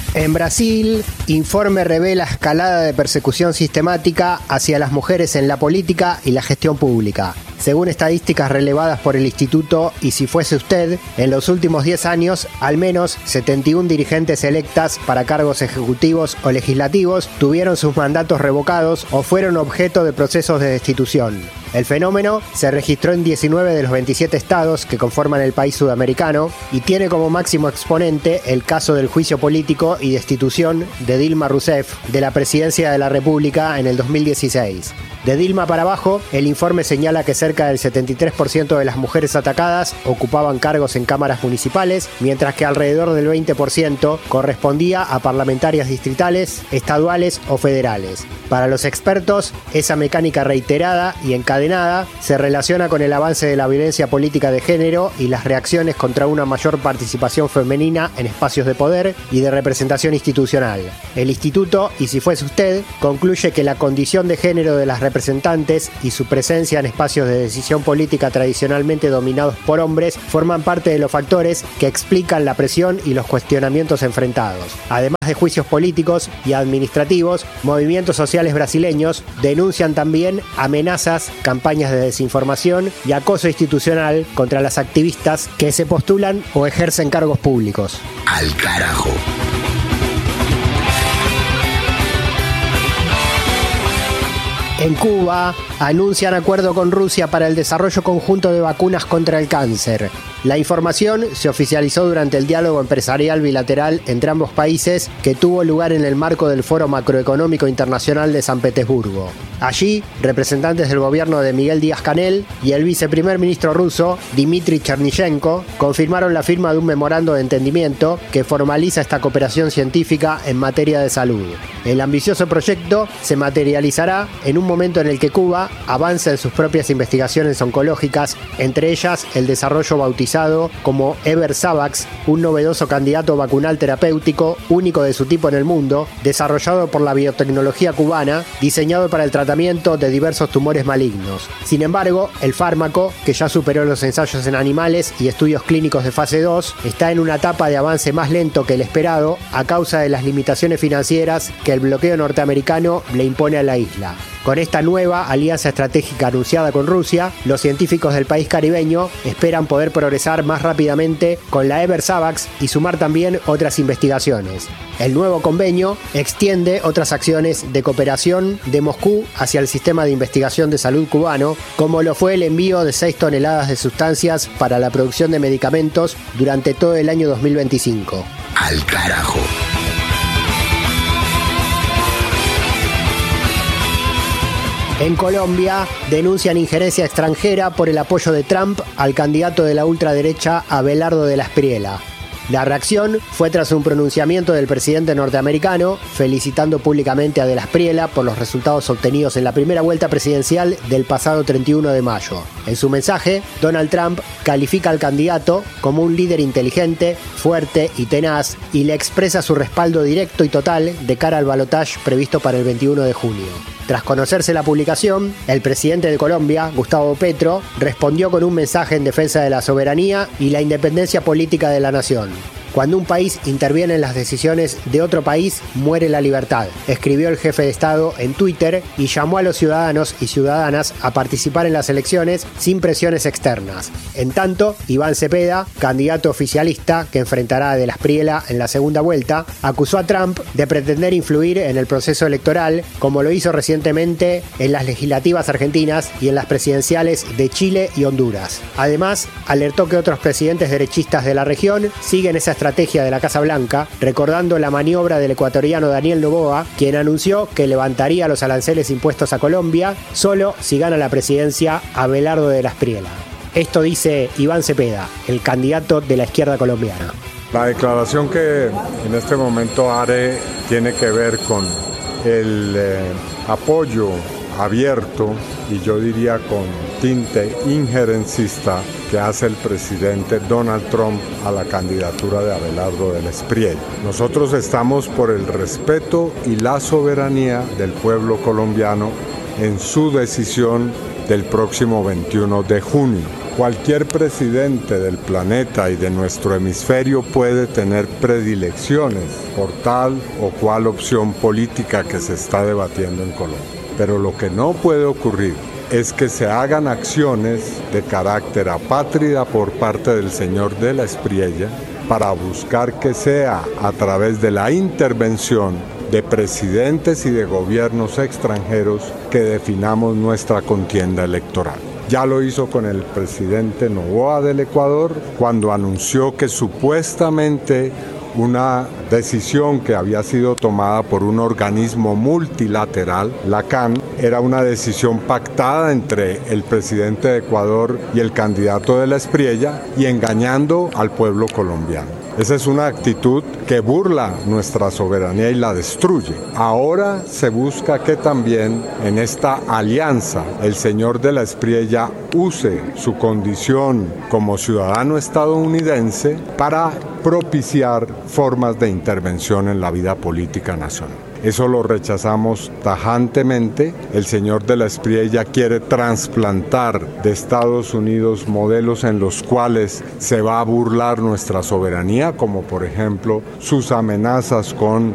En Brasil, informe revela escalada de persecución sistemática hacia las mujeres en la política y la gestión pública. Según estadísticas relevadas por el Instituto Y si fuese usted, en los últimos 10 años, al menos 71 dirigentes electas para cargos ejecutivos o legislativos tuvieron sus mandatos revocados o fueron objeto de procesos de destitución. El fenómeno se registró en 19 de los 27 estados que conforman el país sudamericano y tiene como máximo exponente el caso del juicio político y destitución de Dilma Rousseff de la presidencia de la República en el 2016. De Dilma para abajo, el informe señala que cerca del 73% de las mujeres atacadas ocupaban cargos en cámaras municipales, mientras que alrededor del 20% correspondía a parlamentarias distritales, estaduales o federales. Para los expertos, esa mecánica reiterada y encadenada se relaciona con el avance de la violencia política de género y las reacciones contra una mayor participación femenina en espacios de poder y de representación institucional. El Instituto Y si fuese usted concluye que la condición de género de las representantes y su presencia en espacios de decisión política tradicionalmente dominados por hombres forman parte de los factores que explican la presión y los cuestionamientos enfrentados. Además de juicios políticos y administrativos, movimientos sociales brasileños denuncian también amenazas, campañas de desinformación y acoso institucional contra las activistas que se postulan o ejercen cargos públicos. Al carajo. En Cuba, anuncian acuerdo con Rusia para el desarrollo conjunto de vacunas contra el cáncer. La información se oficializó durante el diálogo empresarial bilateral entre ambos países que tuvo lugar en el marco del Foro Macroeconómico Internacional de San Petersburgo. Allí, representantes del gobierno de Miguel Díaz-Canel y el viceprimer ministro ruso, Dmitry Chernyshchenko, confirmaron la firma de un memorando de entendimiento que formaliza esta cooperación científica en materia de salud. El ambicioso proyecto se materializará en un momento en el que Cuba avanza en sus propias investigaciones oncológicas, entre ellas el desarrollo bautizado como Eversavax, un novedoso candidato vacunal terapéutico único de su tipo en el mundo, desarrollado por la biotecnología cubana, diseñado para el tratamiento de diversos tumores malignos. Sin embargo, el fármaco, que ya superó los ensayos en animales y estudios clínicos de fase 2, está en una etapa de avance más lento que el esperado a causa de las limitaciones financieras que el bloqueo norteamericano le impone a la isla. Con esta nueva alianza estratégica anunciada con Rusia, los científicos del país caribeño esperan poder progresar más rápidamente con la Eversavax y sumar también otras investigaciones. El nuevo convenio extiende otras acciones de cooperación de Moscú hacia el sistema de investigación de salud cubano, como lo fue el envío de 6 toneladas de sustancias para la producción de medicamentos durante todo el año 2025. Al carajo. En Colombia, denuncian injerencia extranjera por el apoyo de Trump al candidato de la ultraderecha Abelardo de la Espriella. La reacción fue tras un pronunciamiento del presidente norteamericano felicitando públicamente a de la Espriella por los resultados obtenidos en la primera vuelta presidencial del pasado 31 de mayo. En su mensaje, Donald Trump califica al candidato como un líder inteligente, fuerte y tenaz y le expresa su respaldo directo y total de cara al balotaje previsto para el 21 de junio. Tras conocerse la publicación, el presidente de Colombia, Gustavo Petro, respondió con un mensaje en defensa de la soberanía y la independencia política de la nación. Cuando un país interviene en las decisiones de otro país, muere la libertad, escribió el jefe de Estado en Twitter y llamó a los ciudadanos y ciudadanas a participar en las elecciones sin presiones externas. En tanto, Iván Cepeda, candidato oficialista que enfrentará a de la Espriella en la segunda vuelta, acusó a Trump de pretender influir en el proceso electoral, como lo hizo recientemente en las legislativas argentinas y en las presidenciales de Chile y Honduras. Además, alertó que otros presidentes derechistas de la región siguen esa estrategia de la Casa Blanca, recordando la maniobra del ecuatoriano Daniel Noboa, quien anunció que levantaría los aranceles impuestos a Colombia solo si gana la presidencia Abelardo de la Espriella. Esto dice Iván Cepeda, el candidato de la izquierda colombiana. La declaración que en este momento haré tiene que ver con el apoyo abierto y yo diría con tinte injerencista que hace el presidente Donald Trump a la candidatura de Abelardo de la Espriella. Nosotros estamos por el respeto y la soberanía del pueblo colombiano en su decisión del próximo 21 de junio. Cualquier presidente del planeta y de nuestro hemisferio puede tener predilecciones por tal o cual opción política que se está debatiendo en Colombia. Pero lo que no puede ocurrir es que se hagan acciones de carácter apátrida por parte del señor de la Espriella para buscar que sea a través de la intervención de presidentes y de gobiernos extranjeros que definamos nuestra contienda electoral. Ya lo hizo con el presidente Noboa del Ecuador cuando anunció que supuestamente una decisión que había sido tomada por un organismo multilateral, la CAN, era una decisión pactada entre el presidente de Ecuador y el candidato de la Espriella y engañando al pueblo colombiano. Esa es una actitud que burla nuestra soberanía y la destruye. Ahora se busca que también en esta alianza el señor de la Espriella use su condición como ciudadano estadounidense para propiciar formas de intervención en la vida política nacional. Eso lo rechazamos tajantemente. El señor de la Espriella quiere trasplantar de Estados Unidos modelos en los cuales se va a burlar nuestra soberanía, como por ejemplo sus amenazas con